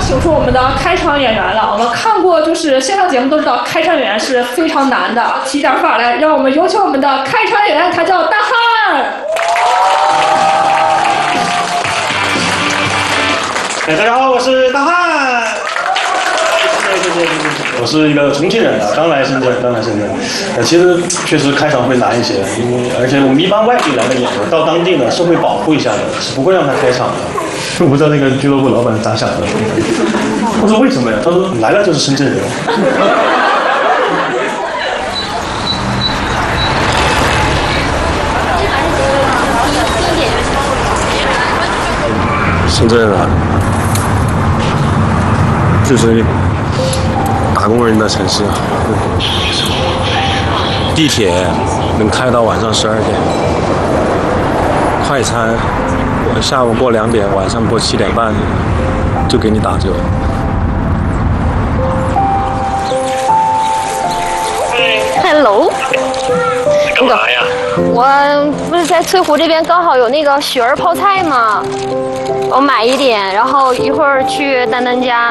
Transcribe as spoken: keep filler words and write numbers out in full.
请出我们的开场演员了。我们看过就是线上节目都知道，开场演员是非常难的。提点范儿来，让我们有请我们的开场演员，他叫大汉。 哎，大家好，我是大汉。谢谢谢谢谢谢。我是一个重庆人啊，刚来深圳，刚来深圳。呃，其实确实开场会难一些，因为而且我们一般外地来的演员到当地呢是会保护一下的，是不会让他开场的。我不知道那个俱乐部老板咋想的。我说为什么呀？他说来了就是深圳人。深圳啊，就是打工人的城市啊。地铁能开到晚上十二点，快餐下午过两点，晚上过七点半就给你打折。 Hello， 干嘛呀？ 我不是在翠湖这边刚好有那个雪儿泡菜吗？我买一点，然后一会儿去丹丹家